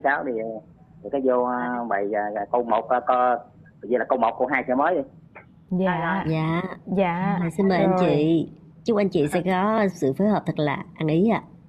cháu thì cái vô bài câu một vậy là câu một câu hai sẽ mới đi. Dạ. Dạ. Dạ. Xin mời anh Rồi. chị. Chúc anh chị sẽ có sự phối hợp thật là ăn ý ạ.